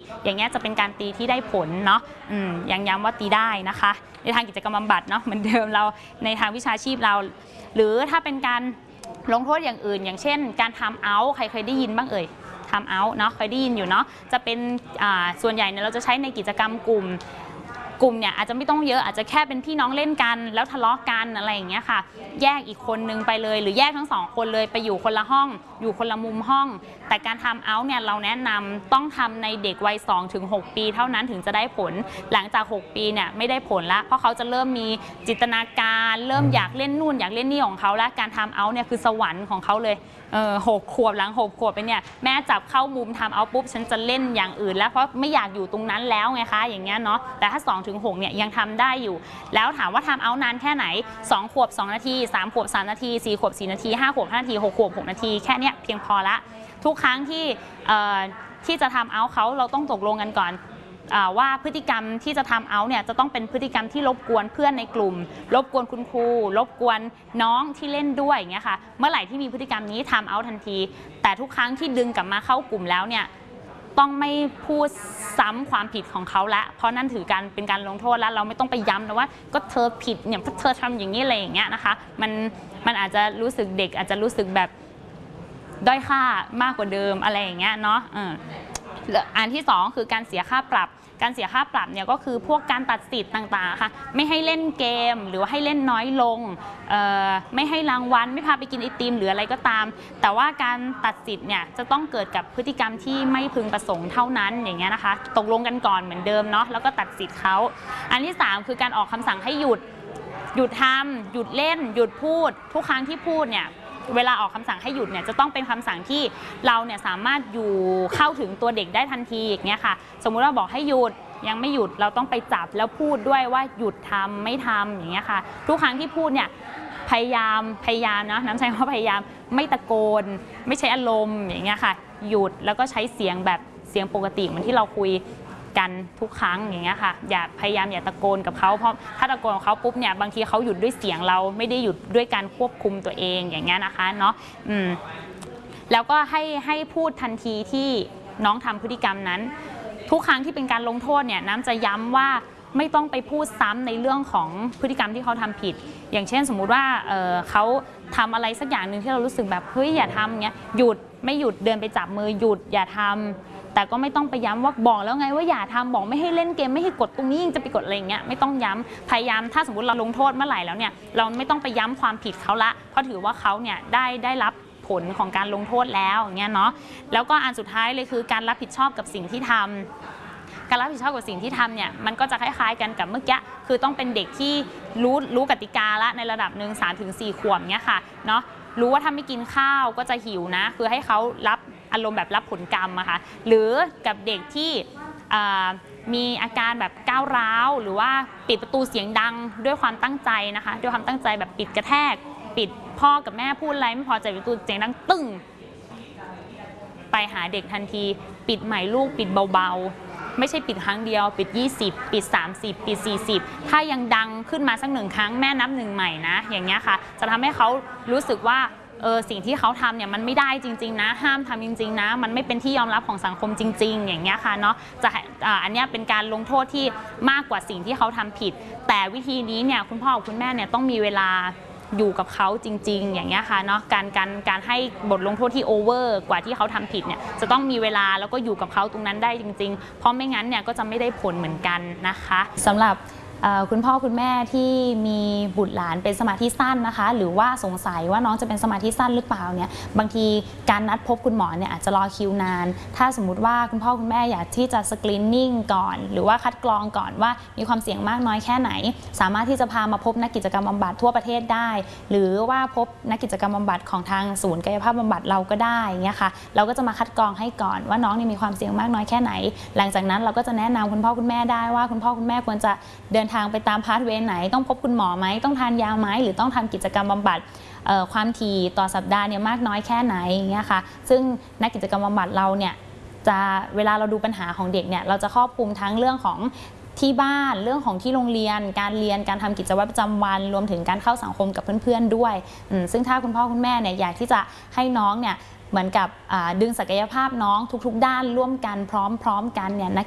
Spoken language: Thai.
อย่างเงี้ยจะเป็นการตีที่ได้ผลเนาะยังย้ำว่าตีได้นะคะในทางกิจกรรมบำบัดเนาะเหมือนเดิมเราในทางวิชาชีพเราหรือถ้าเป็นการลงโทษอย่างอื่นอย่างเช่นการทำเอาท์ใครเคยได้ยินบ้างเอ่ยทำเอาท์เนาะเคยได้ยินอยู่เนาะจะเป็นส่วนใหญ่เนี่ยเราจะใช้ในกิจกรรมกลุ่มเนี่ยอาจจะไม่ต้องเยอะอาจจะแค่เป็นพี่น้องเล่นกันแล้วทะเลาะกันอะไรอย่างเงี้ยค่ะแยกอีกคนนึงไปเลยหรือแยกทั้งสองคนเลยไปอยู่คนละห้องอยู่คนละมุมห้องแต่การทำเอาท์เนี่ยเราแนะนำต้องทำในเด็กวัย 2-6 ปีเท่านั้นถึงจะได้ผลหลังจาก6ปีเนี่ยไม่ได้ผลละเพราะเขาจะเริ่มมีจินตนาการเริ่มอยากเล่นนู่นอยากเล่นนี่ของเขาและการทำเอาท์เนี่ยคือสวรรค์ของเขาเลย6 ขวบหลัง6 ขวบไปเนี่ยแม่จับเข้ามุมทำเอาปุ๊บฉันจะเล่นอย่างอื่นแล้วเพราะไม่อยากอยู่ตรงนั้นแล้วไงคะอย่างเงี้ยเนาะแต่ถ้า 2-6 เนี่ยยังทำได้อยู่แล้วถามว่าทำเอานานแค่ไหน2 ขวบ 2 นาที3 ขวบ 3 นาที4 ขวบ 4 นาที5 ขวบ 5 นาที6 ขวบ 6 นาทีแค่นี้เพียงพอละทุกครั้งที่จะทำเอาเขาเราต้องตกลงกันก่อนว่าพฤติกรรมที่จะทำเอาเนี่ยจะต้องเป็นพฤติกรรมที่รบกวนเพื่อนในกลุ่มรบกวนคุณครูรบกวนน้องที่เล่นด้วยอย่างเงี้ยค่ะเมื่อไหร่ที่มีพฤติกรรมนี้ทำเอาทันทีแต่ทุกครั้งที่ดึงกลับมาเข้ากลุ่มแล้วเนี่ยต้องไม่พูดซ้ำความผิดของเขาละเพราะนั่นถือการเป็นการลงโทษแล้วเราไม่ต้องไปย้ำนะว่าก็เธอผิดเนี่ยเธอทำอย่างนี้อะไรอย่างเงี้ยนะคะมันอาจจะรู้สึกเด็กอาจจะรู้สึกแบบด้อยค่ามากกว่าเดิมอะไรอย่างเงี้ยเนาะอันที่2คือการเสียค่าปรับการเสียค่าปรับเนี่ยก็คือพวกการตัดสิทธิ์ต่างๆค่ะไม่ให้เล่นเกมหรือว่าให้เล่นน้อยลงไม่ให้รางวัลไม่พาไปกินไอติมหรืออะไรก็ตามแต่ว่าการตัดสิทธิ์เนี่ยจะต้องเกิดกับพฤติกรรมที่ไม่พึงประสงค์เท่านั้นอย่างเงี้ยนะคะตกลงกันก่อนเหมือนเดิมเนาะแล้วก็ตัดสิทธิ์เขาอันที่3คือการออกคำสั่งให้หยุดทำหยุดเล่นหยุดพูดทุกครั้งที่พูดเนี่ยเวลาออกคำสั่งให้หยุดเนี่ยจะต้องเป็นคำสั่งที่เราเนี่ยสามารถอยู่เข้าถึงตัวเด็กได้ทันทีอย่างเงี้ยค่ะสมมุติว่าบอกให้หยุดยังไม่หยุดเราต้องไปจับแล้วพูดด้วยว่าหยุดทำไม่ทำอย่างเงี้ยค่ะทุกครั้งที่พูดเนี่ยพยายามนะน้ำใช้คำว่าพยายามไม่ตะโกนไม่ใช้อารมณ์อย่างเงี้ยค่ะหยุดแล้วก็ใช้เสียงแบบเสียงปกติเหมือนที่เราคุยกันทุกครั้งอย่างเงี้ยค่ะพยายามอย่าตะโกนกับเขาเพราะถ้าตะโกนกับเขาปุ๊บเนี่ยบางทีเขาหยุดด้วยเสียงเราไม่ได้หยุดด้วยการควบคุมตัวเองอย่างเงี้ยนะคะเนาะแล้วก็ให้พูดทันทีที่น้องทำพฤติกรรมนั้นทุกครั้งที่เป็นการลงโทษเนี่ยน้ำจะย้ำว่าไม่ต้องไปพูดซ้ำในเรื่องของพฤติกรรมที่เขาทำผิดอย่างเช่นสมมุติว่าเขาทำอะไรสักอย่างหนึ่งที่เรารู้สึกแบบเฮ้ยอย่าทำเงี้ยหยุดไม่หยุดเดินไปจับมือหยุดอย่าทำแต่ก็ไม่ต้องไปย้ำว่าบอกแล้วไงว่าอย่าทำบอกไม่ให้เล่นเกมไม่ให้กดตรงนี้ยังจะไปกดอะไรอย่างเงี้ยไม่ต้องย้ำพยายามถ้าสมมติเราลงโทษเมื่อไหร่แล้วเนี่ยเราไม่ต้องไปย้ำความผิดเขาละเพราะถือว่าเขาเนี่ยได้รับผลของการลงโทษแล้วอย่างเงี้ยเนาะแล้วก็อันสุดท้ายเลยคือการรับผิดชอบกับสิ่งที่ทำการรับผิดชอบกับสิ่งที่ทำเนี่ยมันก็จะคล้ายๆกันกับเมื่อกี้คือต้องเป็นเด็กที่รู้กติกาละในระดับหนึ่ง3-4 ขวบเงี้ยค่ะเนาะรู้ว่าถ้าไม่กินข้าวก็จะหิวนะคือให้เขารับอารมณ์แบบรับผลกรรมอะค่ะหรือกับเด็กที่มีอาการแบบก้าวร้าวหรือว่าปิดประตูเสียงดังด้วยความตั้งใจนะคะด้วยความตั้งใจแบบปิดกระแทกปิดพ่อกับแม่พูดอะไรไม่พอใจประตูเสียงดังตึ้งไปหาเด็กทันทีปิดใหม่ลูกปิดเบาๆไม่ใช่ปิดครั้งเดียวปิด20ปิด30ปิด40ถ้ายังดังขึ้นมาสัก1 ครั้งแม่นับ1ใหม่นะอย่างเงี้ยค่ะจะทำให้เขารู้สึกว่าสิ่งที่เขาทำเนี่ยมันไม่ได้จริงๆนะห้ามทำจริงๆนะมันไม่เป็นที่ยอมรับของสังคมจริงๆอย่างเงี้ยค่ะเนาะอันนี้เป็นการลงโทษที่มากกว่าสิ่งที่เขาทำผิดแต่วิธีนี้เนี่ยคุณพ่อกับคุณแม่เนี่ยต้องมีเวลาอยู่กับเขาจริงๆอย่างเงี้ยค่ะเนาะการให้บทลงโทษที่โอเวอร์กว่าที่เขาทำผิดเนี่ยจะต้องมีเวลาแล้วก็อยู่กับเขาตรงนั้นได้จริงๆเพราะไม่งั้นเนี่ยก็จะไม่ได้ผลเหมือนกันนะคะสำหรับคุณพ่อคุณแม่ที่มีบุตรหลานเป็นสมาธิสั้นนะคะหรือว่าสงสัยว่าน้องจะเป็นสมาธิสั้นหรือเปล่าเนี่ยบางทีการนัดพบคุณหมอเนี่ยอาจจะรอคิวนานถ้าสมมุติว่าคุณพ่อคุณแม่อยากที่จะสกรีนนิ่งก่อนหรือว่าคัดกรองก่อนว่ามีความเสี่ยงมากน้อยแค่ไหนสามารถที่จะพามาพบนักกิจกรรมบำบัดทั่วประเทศได้หรือว่าพบนักกิจกรรมบำบัดของทางศูนย์กายภาพบำบัดเราก็ได้เงี้ยค่ะเราก็จะมาคัดกรองให้ก่อนว่าน้องมีความเสี่ยงมากน้อยแค่ไหนหลังจากนั้นเราก็จะแนะนำคุณพ่อคุณแม่ได้ว่าคุณพ่อคุณแม่ควรจะเดินทางไปตามพาสเวย์ไหนต้องพบคุณหมอไหมต้องทานยาไหมหรือต้องทำกิจกรรมบำบัดความถี่ต่อสัปดาห์เนี่ยมากน้อยแค่ไหนอย่างเงี้ยค่ะซึ่งนักกิจกรรมบำบัดเราเนี่ยจะเวลาเราดูปัญหาของเด็กเนี่ยเราจะครอบคลุมทั้งเรื่องของที่บ้านเรื่องของที่โรงเรียนการทำกิจวัตรประจำวันรวมถึงการเข้าสังคมกับเพื่อนๆด้วยซึ่งถ้าคุณพ่อคุณแม่เนี่ยอยากที่จะให้น้องเนี่ยเหมือนกับดึงศักยภาพน้องทุกๆด้านร่วมกันพร้อมกันเนี่ยนัก